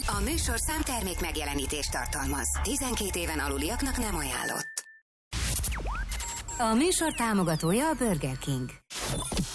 A műsorszám termék megjelenítést tartalmaz. 12 éven aluliaknak nem ajánlott. A műsor támogatója a Burger King.